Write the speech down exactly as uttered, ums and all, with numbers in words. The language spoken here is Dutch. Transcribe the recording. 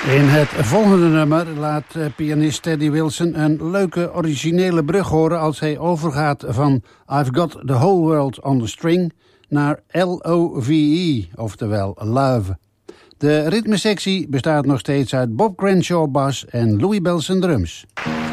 In het volgende nummer laat pianist Teddy Wilson een leuke originele brug horen als hij overgaat van I've Got the Whole World on the String naar L O V E, oftewel Love. De ritmesectie bestaat nog steeds uit Bob Crenshaw bas en Louie Bellson drums.